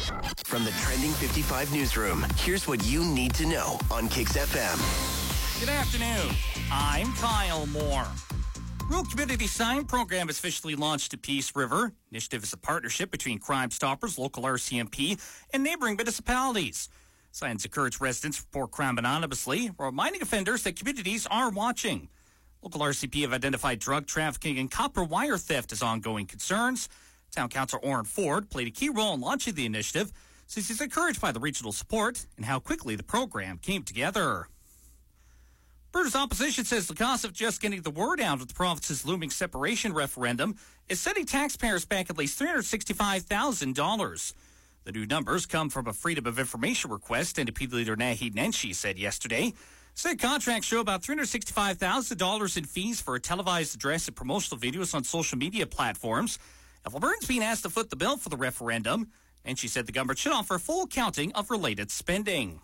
From the Trending 55 newsroom, here's what you need to know on Kicks FM. Good afternoon. I'm Kyle Moore. Rural Community Sign Program is officially launched at Peace River. Initiative is a partnership between Crime Stoppers, local RCMP, and neighboring municipalities. Signs encourage residents to report crime anonymously, reminding offenders that communities are watching. Local RCMP have identified drug trafficking and copper wire theft as ongoing concerns. Town Councillor Orrin Ford played a key role in launching the initiative, since he's encouraged by the regional support and how quickly the program came together. Alberta's opposition says the cost of just getting the word out of the province's looming separation referendum is setting taxpayers back at least $365,000. The new numbers come from a Freedom of Information request, NDP leader Naheed Nenshi said yesterday. Said contracts show about $365,000 in fees for a televised address and promotional videos on social media platforms. If Albertans being asked to foot the bill for the referendum, and she said the government should offer full accounting of related spending.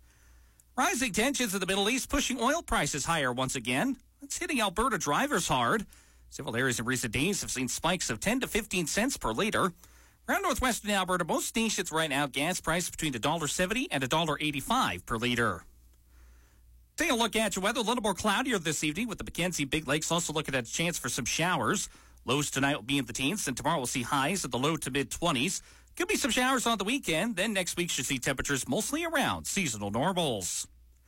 Rising tensions in the Middle East pushing oil prices higher once again. It's hitting Alberta drivers hard. Several areas in recent days have seen spikes of 10 to 15 cents per liter. Around northwestern Alberta, most stations right now gas price between $1.70 and $1.85 per liter. Take a look at your weather. A little more cloudier this evening with the Mackenzie Big Lakes also looking at a chance for some showers. Lows tonight will be in the teens, and tomorrow we'll see highs at the low to mid-20s. Could be some showers on the weekend. Then next week should see temperatures mostly around seasonal normals.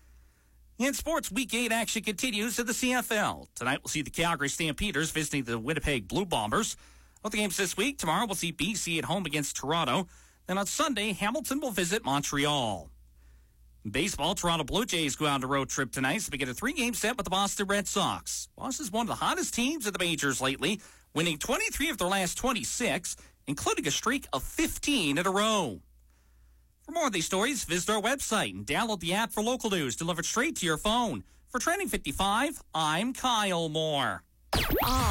In sports, Week 8 action continues in the CFL. Tonight we'll see the Calgary Stampeders visiting the Winnipeg Blue Bombers. Other games this week, tomorrow we'll see BC at home against Toronto. Then on Sunday, Hamilton will visit Montreal. In baseball, Toronto Blue Jays go on a road trip tonight to begin a 3-game set with the Boston Red Sox. Boston is one of the hottest teams in the majors lately, winning 23 of their last 26, including a streak of 15 in a row. For more of these stories, visit our website and download the app for local news delivered straight to your phone. For Trending 55, I'm Kyle Moore.